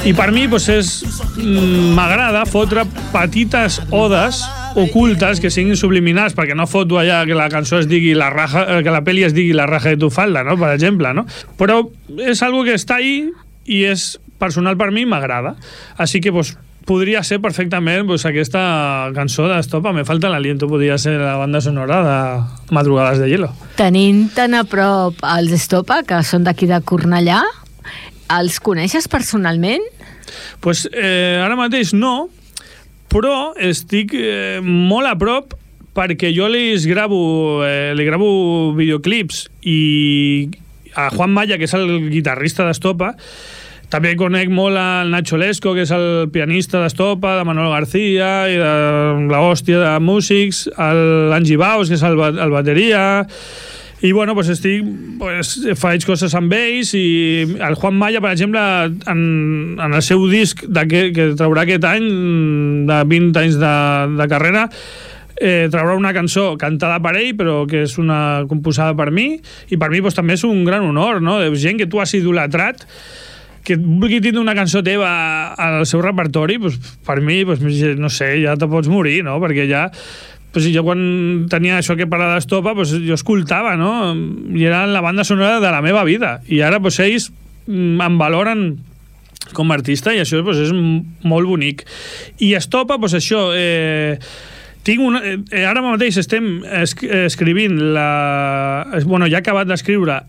I per mi m'agrada fotre petites odes ocultes que siguin subliminals, perquè no foto allà que la cançó es digui que la pel·li es digui La raja de tu falda, no? Per exemple, no? Però és algo que està ahí i és personal per mi, m'agrada. Així que podria ser perfectament aquesta cançó d'Estopa, Me falta l'aliento, podria ser la banda sonora de Madrugades de hielo. Tenint tan a prop els Estopa, que són d'aquí de Cornellà, els coneixes personalment? Ara mateix no, però estic molt a prop perquè jo li gravo videoclips i a Juan Maya, que és el guitarrista d'Estopa, també conec molt el Nacho Lesco, que és el pianista d'Estopa, de Manolo García i de la hòstia de músics, l'Angie Baus, que és el bateria, i faig coses amb ells, i el Juan Maya, per exemple, en el seu disc que traurà aquest any, de 20 anys de carrera, traurà una cançó cantada per ell, però que és una composada per mi, i per mi també és un gran honor, no? De gent que tu has idolatrat, que vulgui tindre una cançó teva al seu repertori, per mi, no sé, ja te pots morir, no? Perquè ja, jo quan tenia això que parlar d'Estopa, jo escoltava, no? I era la banda sonora de la meva vida. I ara ells em valoren com a artista i això és molt bonic. I Estopa, això... ara mateix estem escrivint ja he acabat d'escriure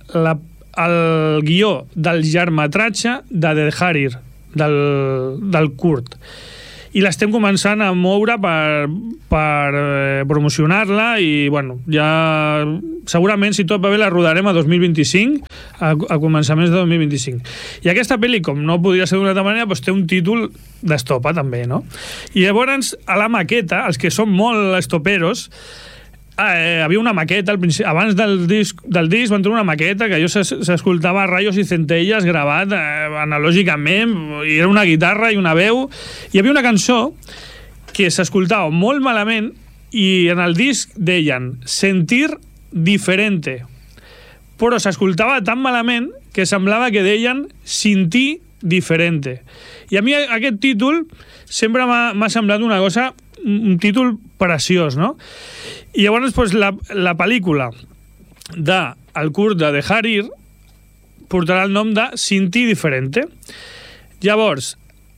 el guió del llargmetratge de The Harir, del Kurt, i l'estem començant a moure per promocionar-la, i ja segurament, si tot va bé, la rodarem a 2025, a començaments de 2025. I aquesta pel·li, com no podria ser d'una altra manera, té un títol d'Estopa també, no? I llavors a la maqueta, els que són molt estoperos, havia una maqueta abans del disc van tenir una maqueta que s'escoltava Rayos i Centelles gravat analògicament, i era una guitarra i una veu, i hi havia una cançó que s'escoltava molt malament i en el disc deien Sentir diferente, però s'escoltava tan malament que semblava que deien Sentir diferente. I a mi aquest títol sempre m'ha semblat un títol preciós, no? I llavors la pel·lícula del Kurt de The Harir portarà el nom de Sentir diferente. Llavors,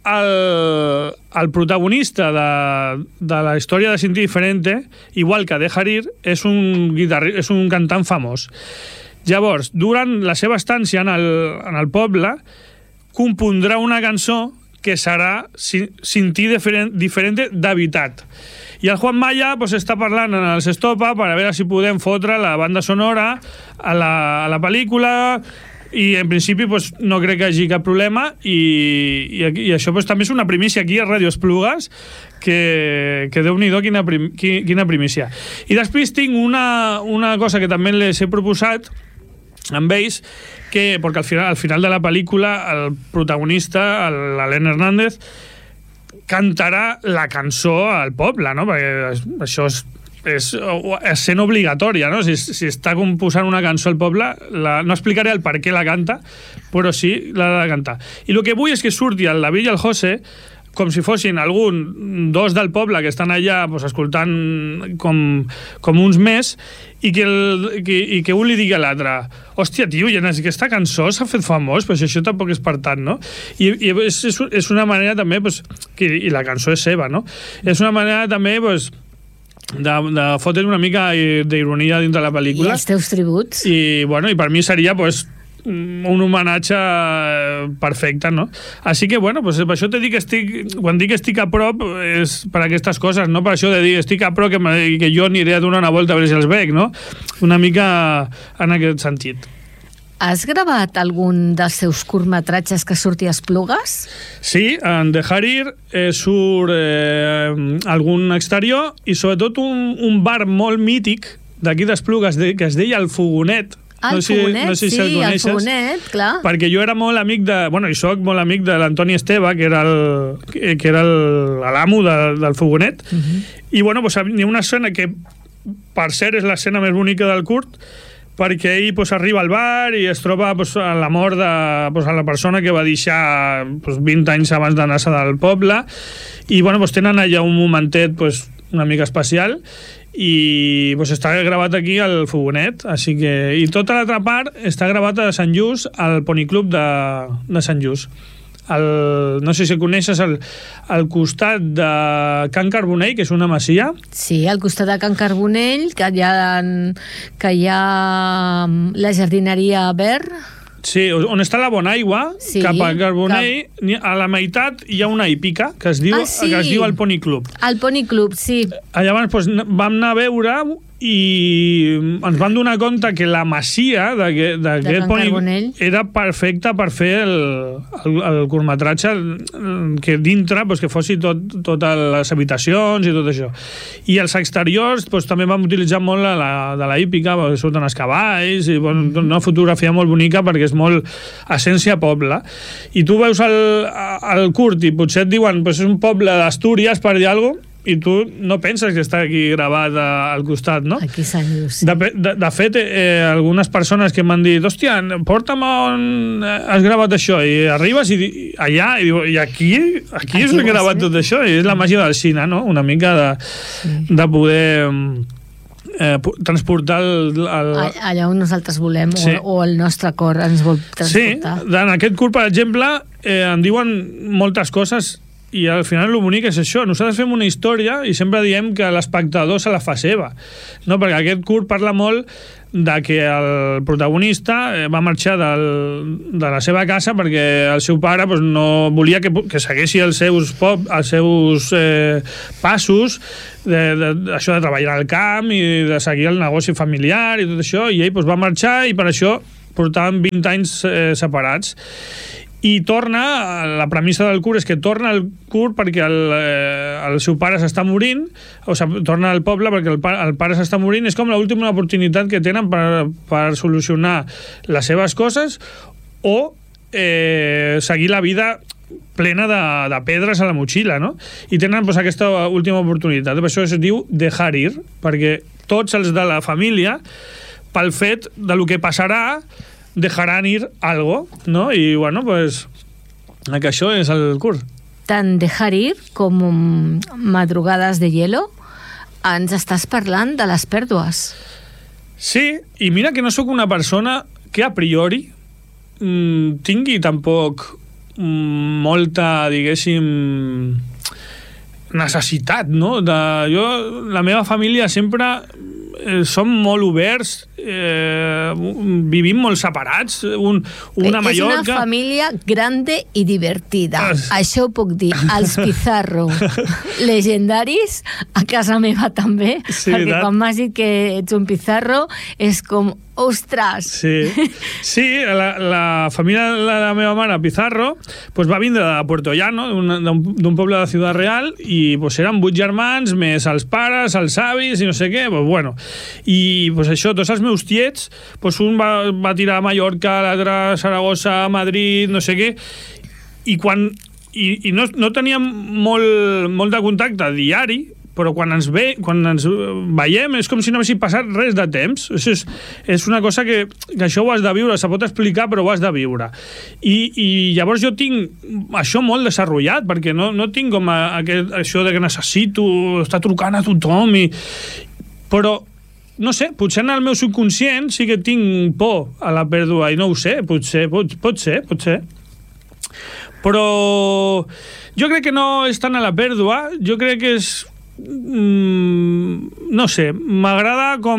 el protagonista de la història de Sentir diferente, igual que The Harir, és un cantant famós. Llavors, durant la seva estància en el poble, compondrà una cançó que serà Sentir diferente d'habitat. I el Juan Maya està parlant en els Estopa per a veure si podem fotre la banda sonora a la pel·lícula, i en principi no crec que hi hagi cap problema, i això també és una primícia aquí a Ràdio Esplugues, que Déu-n'hi-do quina primícia. I després tinc una cosa que també les he proposat amb ells, perquè al final de la pel·lícula el protagonista, l'Alen Hernández, cantarà la cançó al poble, no? Perquè això és sent obligatòria, no? Si està composant una cançó al poble, no explicaré el per què la canta, però sí l'ha de cantar. I el que vull és que surti el David i el José com si fossin dos del poble que estan allà escoltant com uns més, i que un li digui a l'altre: hòstia, tio, aquesta cançó s'ha fet famós, però això tampoc és per tant, no? I és una manera també, i la cançó és seva, no? És una manera també de fotre una mica d'ironia dintre de la pel·lícula. I els teus tributs. I per mi seria un homenatge perfecte, no? Així que, per això t'he dit quan dic que estic a prop és per aquestes coses, no per això de dir estic a prop que jo aniré a donar una volta a veure si els veig, no? Una mica en aquest sentit. Has gravat algun dels seus curtmetratges que surti a Esplugues? Sí, en The Harir surt algun exterior, i sobretot un bar molt mític d'aquí d'Esplugues que es deia El Fogonet. El Fogonet, sí, el Fogonet, clar. Perquè jo era molt amic i soc molt amic de l'Antoni Esteve, que era l'amo del Fogonet. I, hi ha una escena que, per cert, és l'escena més bonica del Kurt, perquè ell pues, arriba al bar i es troba pues, a la mort de pues, a la persona que va deixar pues, 20 anys abans d'anar-se del poble, i bueno, pues, tenen allà un momentet pues, una mica especial, i pues, està gravat aquí al Fogonet, així que... I tota l'altra part està gravat a Sant Just, al Pony Club de Sant Just. No sé si coneixes al costat de Can Carbonell, que és una masia. Sí, al costat de Can Carbonell, que hi ha la jardineria Verd. Sí, on està la Bonaigua, sí, cap a Carbonell, a la meitat hi ha una hípica que es diu el Pony Club. El Pony Club, sí. Llavors doncs, vam anar a veure i ens vam donar compte que la masia d'aquest Pony era perfecta per fer el curtmetratge, que dintre doncs, que fossi totes les habitacions i tot això. I els exteriors doncs, també vam utilitzar molt de la hípica, perquè surten els cavalls, i una fotografia molt bonica perquè és molt essència poble. I tu veus el curt i potser et diuen és un poble d'Astúries, per dir alguna cosa, i tu no penses que està aquí gravat al costat, no? Aquí Sant Just, sí. De fet, algunes persones que m'han dit hòstia, porta'm on has gravat això, i arribes allà i aquí és on he gravat tot això, i és la màgia del cine, no? Una mica de poder transportar allà on nosaltres volem, sí. o el nostre cor ens vol transportar. Sí, en aquest curt, per exemple, em diuen moltes coses, i al final el bonic és això, nosaltres fem una història i sempre diem que l'espectador se la fa seva, no? Perquè aquest curt parla molt de que el protagonista va marxar de la seva casa perquè el seu pare doncs, no volia que segueixi els seus passos, això de treballar al camp i de seguir el negoci familiar i tot això, i ell doncs, va marxar i per això portaven 20 anys separats. I torna, la premissa del curt és que torna al curt perquè el seu pare s'està morint, o sigui, torna al poble perquè el pare s'està morint, és com l'última oportunitat que tenen per solucionar les seves coses o seguir la vida plena de pedres a la motxilla, no? I tenen doncs, aquesta última oportunitat. Per això es diu dejar ir, perquè tots els de la família, pel fet de lo que passarà, dejaran ir algo, no? I, bueno, pues, que això és el curt. Tant Dejar ir com Madrugades de hielo ens estàs parlant de les pèrdues. Sí, i mira que no sóc una persona que a priori tingui tampoc molta, diguéssim, necessitat, no? La meva família sempre som molt oberts, vivim molt separats, una Mallorca... És una família grande i divertida, això ho puc dir. Els Pizarro, legendaris, a casa meva també, sí, perquè quan m'has dit que ets un Pizarro és com... Ostres! Sí, la família de la meva mare, Pizarro, pues va vindre de Puerto Llano, d'un poble de Ciudad Real, i pues eren 8 germans, més els pares, els avis, i no sé què, pues bueno. I pues això, tots els meus tiets, pues un va tirar a Mallorca, l'altre a Saragossa, a Madrid, no sé què, i no teníem molt de contacte diari, però quan ens veiem és com si no haguessin passat res de temps. És una cosa que això ho has de viure, se pot explicar però ho has de viure. I llavors jo tinc això molt desenvolupat, perquè no tinc com això de que necessito estar trucant a tothom, però no sé, potser en el meu subconscient sí que tinc por a la pèrdua i no ho sé, potser. Però jo crec que no és tant a la pèrdua, jo crec que és no sé, m'agrada com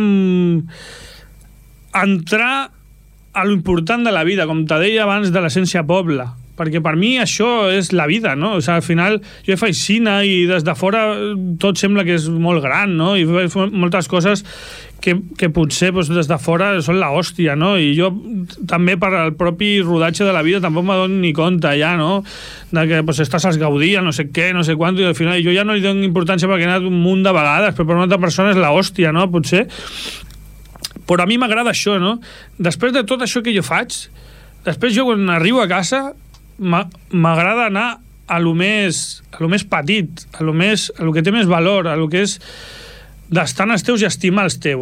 entrar a lo important de la vida, com te deia abans de l'essència poble, perquè per mi això és la vida, no? O sigui, al final jo faig cine i des de fora tot sembla que és molt gran, no? I faig moltes coses que potser doncs, des de fora són la hòstia, no? I jo també per al propi rodatge de la vida tampoc me dono ni compte ja, no? De que doncs, estàs als Gaudí, no sé què, no sé quant, i al final jo ja no li dono importància perquè he anat un munt de vegades, però per una altra persona és la hòstia, no? Potser. Però a mi m'agrada això, no? Després de tot això que jo faig, després jo quan arribo a casa m'agrada anar a lo més petit, a lo que té més valor, a lo que és d'estar en els teus i estimar els teus.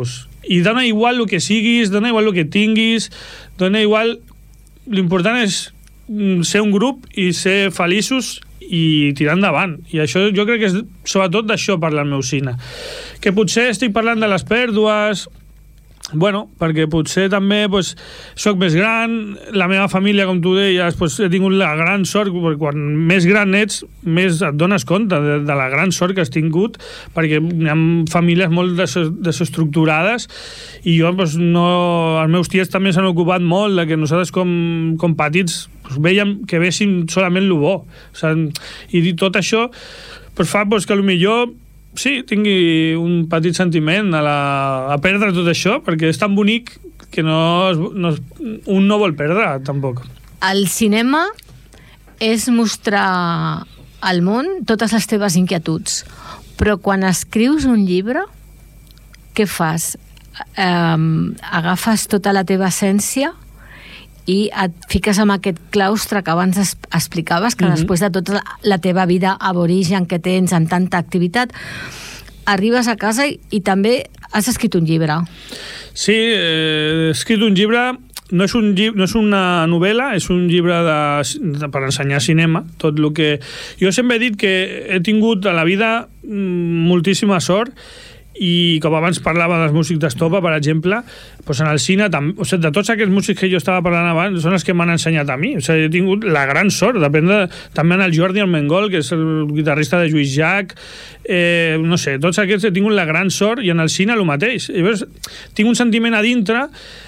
I dona igual el que siguis, dona igual el que tinguis, dona igual... L'important és ser un grup i ser feliços i tirar endavant. I això jo crec que és sobretot d'això parla el meu cine. Que potser estic parlant de les pèrdues... Bueno, perquè potser també pues, soc més gran, la meva família, com tu deies, pues, he tingut la gran sort, perquè quan més gran ets, més et dones compte de la gran sort que has tingut, perquè hi ha famílies molt desestructurades i jo, pues, no... Els meus tiets també s'han ocupat molt de que nosaltres com petits pues, veiem que véssim solament el bo. O sigui, i tot això pues, fa pues, que potser sí, tingui un petit sentiment a perdre tot això, perquè és tan bonic que un no vol perdre, tampoc. El cinema és mostrar al món totes les teves inquietuds, però quan escrius un llibre, què fas? Agafes tota la teva essència i et fiques amb aquest claustre que abans explicaves, que després de tota la teva vida aborigen que tens amb tanta activitat, arribes a casa i també has escrit un llibre. Sí, he escrit un llibre, no és una novel·la, és un llibre per ensenyar cinema, tot el que... Jo sempre he dit que he tingut a la vida moltíssima sort i com abans parlava dels músics d'estopa, per exemple, doncs en el cine, o sigui, de tots aquests músics que jo estava parlant abans, són els que m'han ensenyat a mi. O sigui, he tingut la gran sort d'aprendre també en el Jordi Armengol, que és el guitarrista de Lluís Llach, no sé, tots aquests he tingut la gran sort, i en el cine el mateix. I llavors, tinc un sentiment a dintre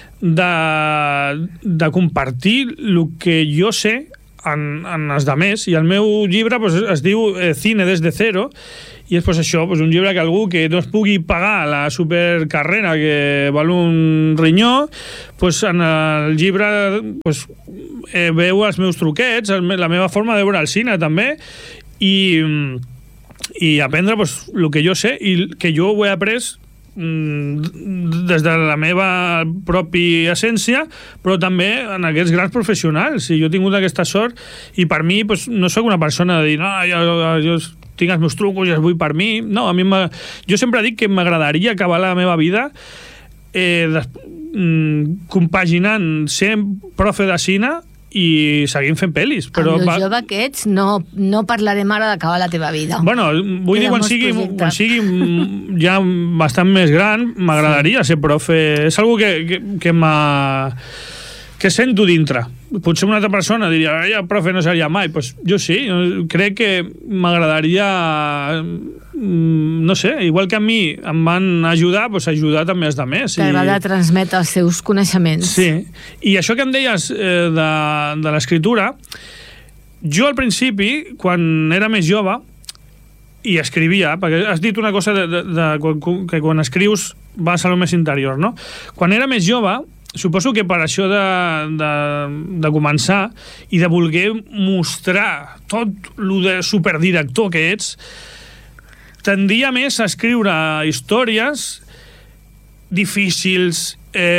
de compartir el que jo sé en els demés, i el meu llibre pues, es diu Cine desde cero, i és pues, això, pues, un llibre que algú que no es pugui pagar la supercarrera que val un rinyó, pues, en el llibre pues, veu els meus truquets, la meva forma de veure el cine també, i aprendre pues, el que jo sé i que jo ho he après des de la meva pròpia essència, però també en aquests grans professionals. I jo he tingut aquesta sort i per mi pues, no sóc una persona de dir no, jo tinc els meus trucos i els vull per mi. No, a mi jo sempre dic que m'agradaria acabar la meva vida compaginant ser profe de cine i seguim fent pel·lis. Però amb el jove que ets no parlarem ara d'acabar la teva vida. Bueno, vull dir, quan sigui ja bastant més gran, m'agradaria ser profe. És algo que sento dintre. Potser una altra persona diria, profe no seria mai. Pues jo sí, crec que m'agradaria, no sé, igual que a mi em van ajudar, pues ajudar també els altres. T'agrada transmetre els seus coneixements. Sí, i això que em deies de l'escriptura, jo al principi, quan era més jove, i escrivia, perquè has dit una cosa que quan escrius vas a lo més interior, no? Quan era més jove, suposo que per això de començar i de voler mostrar tot el de superdirector que ets, tendia més a escriure històries difícils,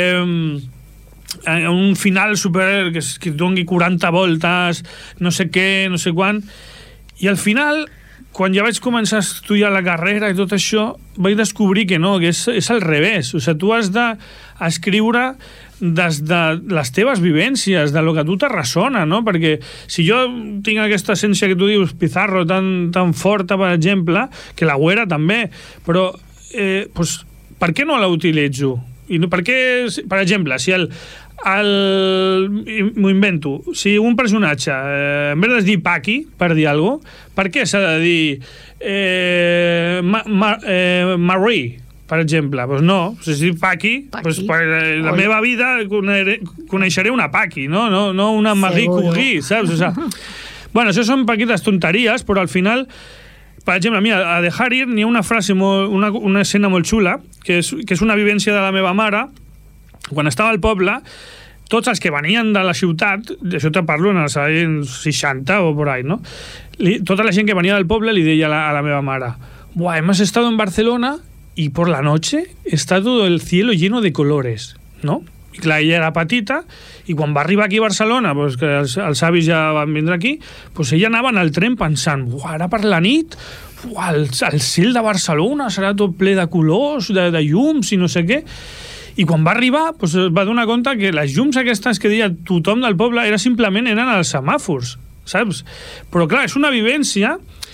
un final super que doni 40 voltes, no sé què, no sé quan, i al final, quan ja vaig començar a estudiar la carrera i tot això, vaig descobrir que no, que és al revés. O sigui, tu has d'escriure des de les teves vivències, de lo que a tu te ressona, no? Perquè si jo tinc aquesta essència que tu dius, Pizarro, tan forta, per exemple, que la Güera també, però pues, per què no la utilitzo? I per què, per exemple, si m'ho invento, si un personatge en vez de dir Paqui, per dir alguna cosa, per què s'ha de dir Marie, per exemple? Pues no, si es diu Paqui, pues per la meva vida coneixeré una Paqui, no una Marie Curie, saps? O sigui, bueno, això són petites tonteries, però al final, per exemple, a Dejar Ir n'hi ha una frase, una escena molt xula, que és una vivència de la meva mare. Quan estava al poble, tots els que venien de la ciutat, això te parlo en els anys 60 o por ahí, ¿no? Tota la gent que venia del poble li deia a la meva mare: «Buah, hemos estado en Barcelona y por la noche está todo el cielo lleno de colores», ¿no? I clar, ella era petita, i quan va arribar aquí a Barcelona, pues, que els avis ja van vindre aquí, pues ella anava en el tren pensant: «Buah, ara per la nit el cel de Barcelona serà tot ple de colors, de llums i no sé què. I quan va arribar, doncs es va donar compte que les llums aquestes que deia tothom del poble eren els semàfors, saps? Però clar, és una vivència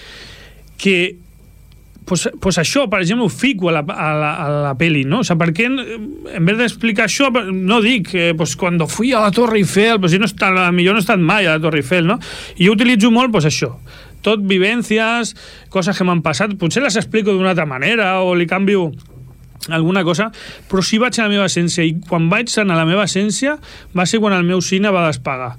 que pues això, per exemple, ho fico a la peli, no? O sea, perquè en vez d'explicar això, no dic pues, quan fui a la Torre Eiffel, pues, millor no he estat mai a la Torre Eiffel, no? I jo utilitzo molt pues, això, tot vivències, coses que m'han passat, potser les explico d'una altra manera o li canvio alguna cosa, però sí vaig a la meva essència, i quan vaig anar a la meva essència va ser quan el meu cine va despegar.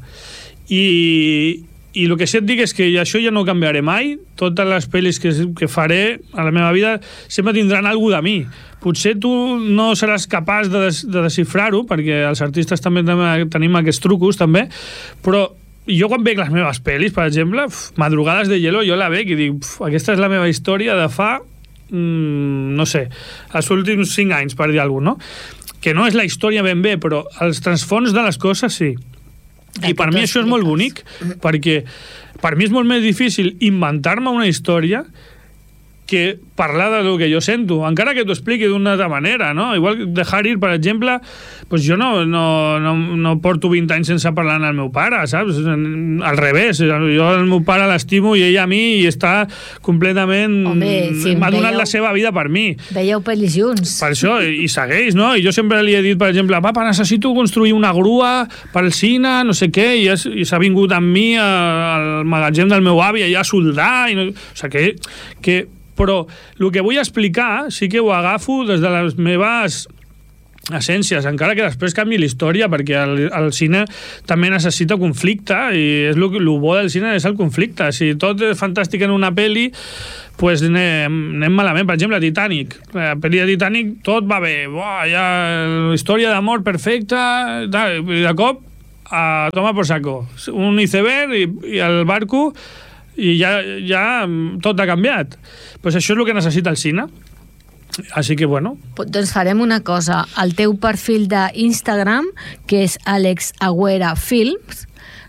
I el que sí et dic és que això ja no ho canviaré mai. Totes les pel·lis que faré a la meva vida sempre tindran alguna de mi. Potser tu no seràs capaç de desxifrar-ho, perquè els artistes també tenim aquests trucos també, però jo quan veig les meves pel·lis, per exemple, Madrugades de hielo, jo la veig i dic, aquesta és la meva història de fa no sé, els últims 5 anys, per dir alguna cosa, no? Que no és la història ben bé, però els transfons de les coses sí. I per mi això és molt bonic, perquè per mi és molt més difícil inventar-me una història que parlar del que jo sento, encara que t'ho expliqui d'una altra manera, no? Igual Dejar Ir, per exemple, pues jo no porto 20 anys sense parlar amb el meu pare, saps? Al revés, jo el meu pare l'estimo i ell a mi i està completament... Home, si m'ha donat la seva vida per mi. Veieu pel·lis junts. Per això, i segueix, no? I jo sempre li he dit, per exemple, papa, necessito construir una grua pel cine, no sé què, i s'ha vingut amb mi al magatzem del meu avi allà a soldar, o sigui, que però el que vull explicar sí que ho agafo des de les meves essències, encara que després canvi la història, perquè el cine també necessita conflicte, i és el bo del cine és el conflicte. Si tot és fantàstic en una pel·li, pues anem malament. Per exemple, Titanic, la pel·li de Titanic tot va bé, hi ha la història d'amor perfecta, i de cop toma por saco, un iceberg i el barco, i ja tot ha canviat. Pues això és el que necessita el cine. Així que, bueno... Doncs farem una cosa. El teu perfil d'Instagram, que és Àlex Agüera Films,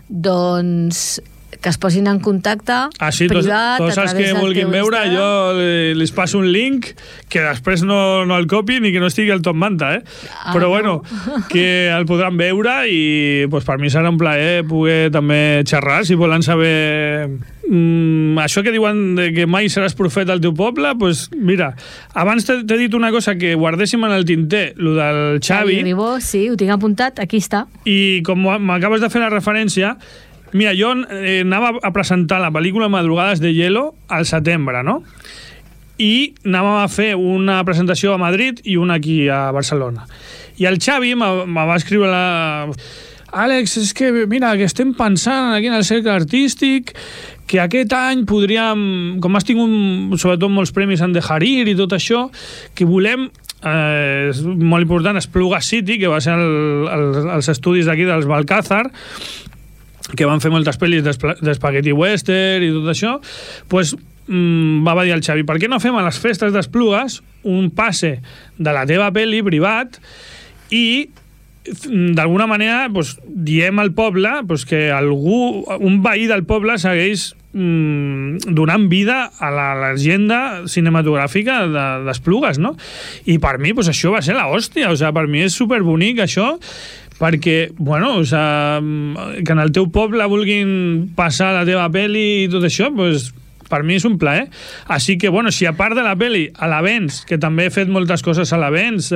doncs que es posin en contacte privat, tots els que vulguin veure, jo les passo un link que després no el copin i que no estigui al Top Manta, però bueno, que el podran veure i pues, per mi serà un plaer poder també xerrar, si volen saber això que diuen que mai seràs profeta al teu poble, pues mira, abans t'he dit una cosa que guardéssim en el tinter, lo del Xavi Ribó, sí, ho tinc apuntat, aquí està, i com m'acabes de fer la referència, mira, jo anava a presentar la pel·lícula Madrugades de hielo al setembre, no? I anàvem a fer una presentació a Madrid i una aquí a Barcelona. I el Xavi me va escriure Àlex, és que mira, que estem pensant aquí en el cercle artístic que aquest any podríem, com has tingut sobretot molts premis en Dejar Ir i tot això, que volem és molt important, Espluga City, que va ser els estudis d'aquí dels Balcázar, que van fer moltes pel·lis d'Spaghetti Western i tot això, pues, va dir el Xavi, per què no fem a les festes d'Esplugues un passe de la teva pel·li privat i d'alguna manera pues, diem al poble pues, que un veí del poble segueix donant vida a la llegenda cinematogràfica d'Esplugues, no? I per mi pues, això va ser l'hòstia, o sigui, per mi és superbonic això, perquè, bueno, o sigui, que en el teu poble vulguin passar la teva pel·li i tot això, pues, per mi és un plaer. Així que, bueno, si a part de la pel·li, a l'Avens, que també he fet moltes coses a l'Avens,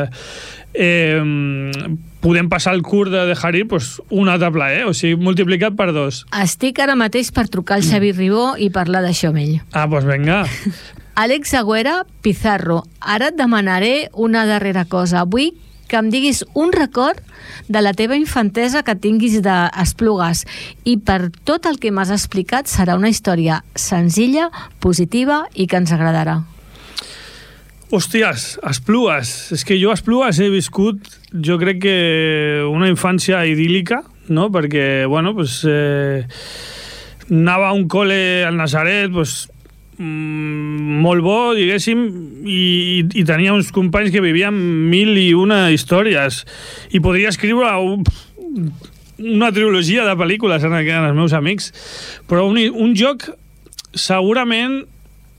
podem passar el curt de Dejar Ir, pues, un altre plaer, o sigui, multiplicat per 2. Estic ara mateix per trucar al Xavi Ribó i parlar d'això amb ell. Ah, doncs vinga. Àlex Agüera Pizarro, ara et demanaré una darrera cosa. Vull que em diguis un record de la teva infantesa que tinguis d'Esplugues, i per tot el que m'has explicat serà una història senzilla, positiva i que ens agradarà. Hòsties, Esplugues. És que jo a Esplugues he viscut, jo crec que una infància idíl·lica, no? Perquè, bueno, pues, anava a un col·le al Nazaret, pues, molt bo, diguéssim, i tenia uns companys que vivien 1001 històries i podria escriure una trilogia de pel·lícules en els meus amics, però un joc segurament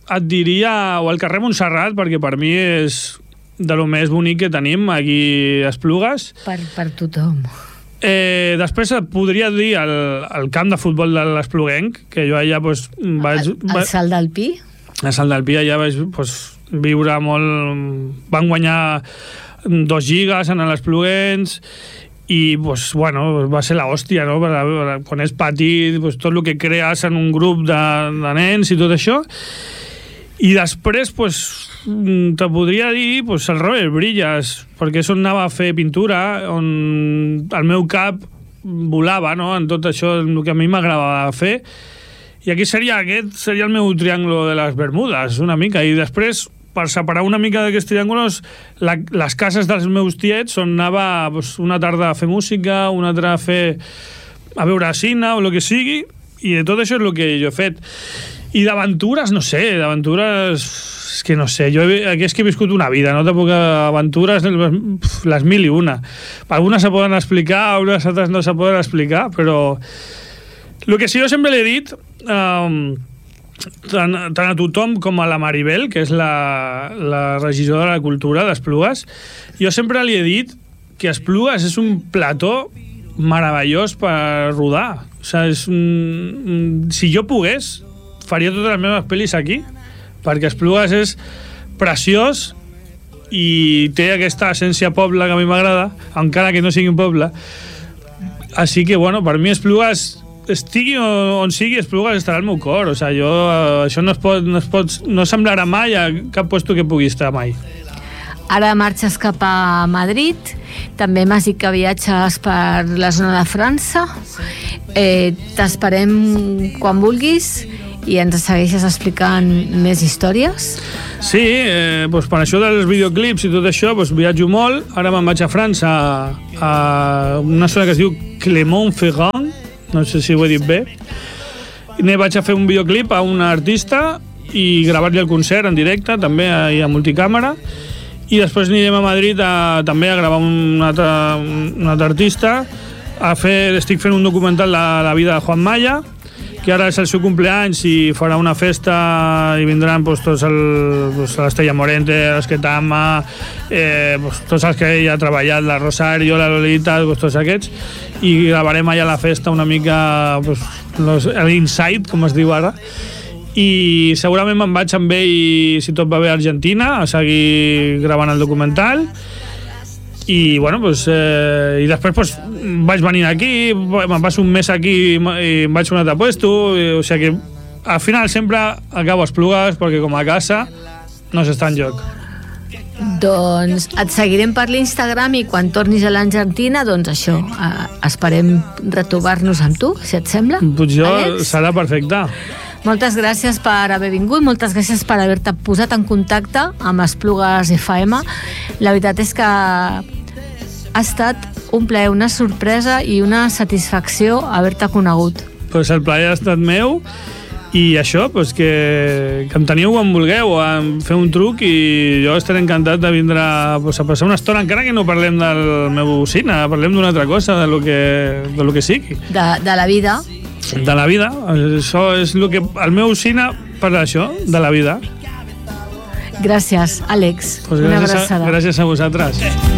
et diria o el carrer Montserrat, perquè per mi és de lo més bonic que tenim aquí a Esplugues. Per tothom. Després et podria dir el camp de futbol de l'Espluguenc, que jo allà pues, vaig... El Salt d'Alpí? El Salt d'Alpí, allà vaig pues, viure molt... Van guanyar 2 lligues en l'Espluguens i pues, bueno, va ser l'hòstia, no? Quan és petit, pues, tot el que crees en un grup de nens i tot això. I després, pues, te podria dir pues, el Robert Brillas, perquè és on anava a fer pintura, on el meu cap volava, no? En tot això, el que a mi m'agradava fer. I aquí seria el meu triangle de les Bermudes, una mica. I després, per separar una mica d'aquests triàngulos, les cases dels meus tiets, on anava pues, una tarda a fer música, una altra a veure cine o el que sigui, i de tot això és el que jo he fet. I d'aventures, no sé, és que no sé, jo aquí és que he viscut una vida, no? Tampoc aventures, les 1001. Algunes se poden explicar, algunes altres no se poden explicar, però el que sí jo sempre l'he dit, tant a tothom com a la Maribel, que és la regidora de la cultura d'Esplugues, jo sempre li he dit que Esplugues és un plató meravellós per rodar. O sigui, si jo pogués, faria totes les meves pel·lis aquí, perquè Esplugues és preciós i té aquesta essència poble que a mi m'agrada, encara que no sigui un poble. Així que, bueno, per mi Esplugues, estigui on sigui, Esplugues estarà al meu cor. O sigui, això no semblarà mai a cap puesto que pugui estar mai. Ara marxes cap a Madrid, també m'has dit que viatges per la zona de França. T'esperem quan vulguis i ens segueixes explicant més històries? Sí, doncs per això dels videoclips i tot això doncs viatjo molt. Ara me'n vaig a França, a una zona que es diu Clermont-Ferrand, no sé si ho he dit bé. Vaig a fer un videoclip a un artista i gravar-li el concert en directe, també a multicàmera. I després anirem a Madrid també a gravar un altre artista. Estic fent un documental de la vida de Juan Maya, que ara és el seu cumpleaños i farà una festa i vindran pues, tots l'Estella Morente, l'Esquetama, tots els que ell ha treballat, la Rosario, la Lolita, tots aquests, i gravarem allà a la festa una mica l'inside, com es diu ara, i segurament me'n vaig amb ell, si tot va bé, a Argentina, a seguir gravant el documental. I bueno, i després vaig venir aquí, me'n passo un mes aquí i em vaig a un altre puesto, o sigui que al final sempre acabo a Esplugues perquè com a casa no s'està enlloc. Doncs et seguirem per l'Instagram i quan tornis a l'Argentina, doncs això, esperem retrobar-nos amb tu, si et sembla. Pues serà perfecte. Moltes gràcies per haver vingut, moltes gràcies per haver-te posat en contacte amb Esplugues FM. La veritat és que ha estat un plaer, una sorpresa i una satisfacció haver-te conegut. Pues el plaer ha estat meu i això, pues que em teniu quan vulgueu a fer un truc i jo estaré encantat de vindre a passar una estona, encara que no parlem del meu cine, parlem d'una altra cosa, de lo que sigui. De la vida. De la vida, això és el meu cine parla d'això, de la vida. Gràcies, Àlex. Pues gràcies a vosaltres.